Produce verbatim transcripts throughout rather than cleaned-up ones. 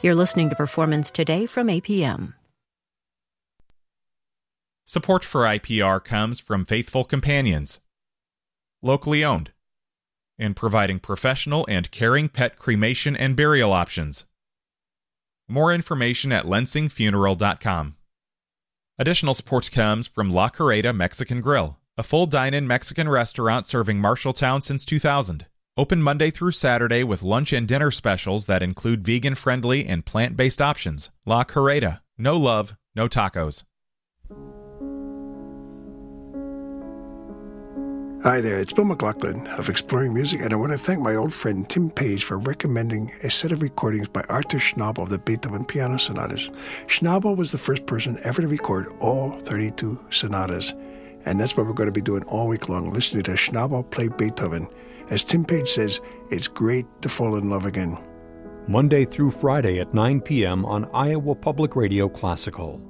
You're listening to Performance Today from A P M. Support for I P R comes from Faithful Companions, locally owned, and providing professional and caring pet cremation and burial options. More information at lensing funeral dot com. Additional support comes from La Carreta Mexican Grill, a full dine-in Mexican restaurant serving Marshalltown since two thousand. Open Monday through Saturday with lunch and dinner specials that include vegan-friendly and plant-based options. La Carreta. No love, no tacos. Hi there, it's Bill McLaughlin of Exploring Music, and I want to thank my old friend Tim Page for recommending a set of recordings by Arthur Schnabel of the Beethoven Piano Sonatas. Schnabel was the first person ever to record all thirty-two sonatas, and that's what we're going to be doing all week long, listening to Schnabel play Beethoven. As Tim Page says, it's great to fall in love again. Monday through Friday at nine p.m. on Iowa Public Radio Classical.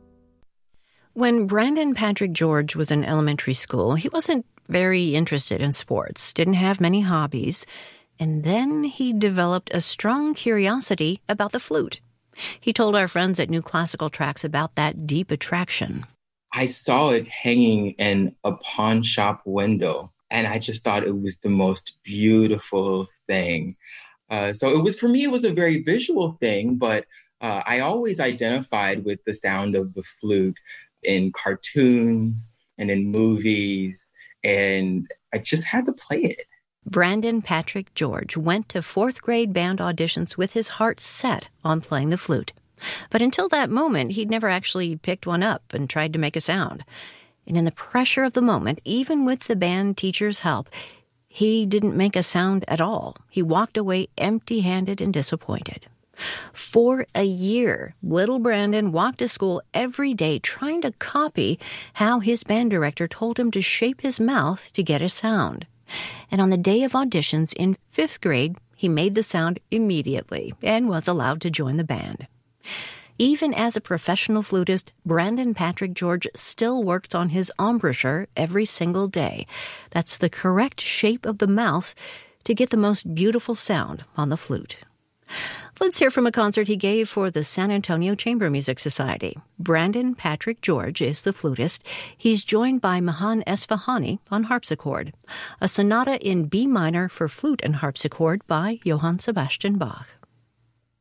When Brandon Patrick George was in elementary school, he wasn't very interested in sports, didn't have many hobbies, and then he developed a strong curiosity about the flute. He told our friends at New Classical Tracks about that deep attraction. I saw it hanging in a pawn shop window, and I just thought it was the most beautiful thing. Uh, so it was, for me, it was a very visual thing, but uh, I always identified with the sound of the flute in cartoons and in movies, and I just had to play it. Brandon Patrick George went to fourth grade band auditions with his heart set on playing the flute. But until that moment, he'd never actually picked one up and tried to make a sound. And in the pressure of the moment, even with the band teacher's help, he didn't make a sound at all. He walked away empty-handed and disappointed. For a year, little Brandon walked to school every day trying to copy how his band director told him to shape his mouth to get a sound. And on the day of auditions in fifth grade, he made the sound immediately and was allowed to join the band. Even as a professional flutist, Brandon Patrick George still worked on his embouchure every single day. That's the correct shape of the mouth to get the most beautiful sound on the flute. Let's hear from a concert he gave for the San Antonio Chamber Music Society. Brandon Patrick George is the flutist. He's joined by Mahan Esfahani on harpsichord. A sonata in B minor for flute and harpsichord by Johann Sebastian Bach.